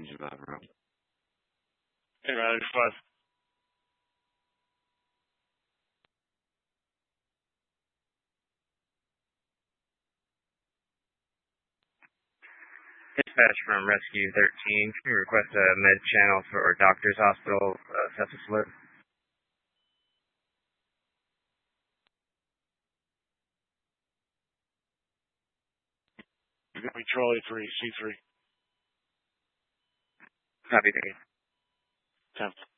Engine 5 room. Hey, man, 5. Dispatch from Rescue 13. Can you request a med channel for Doctor's Hospital, sepsis alert? It's going to be Charlie 3, C3. Copy, thank you. 10.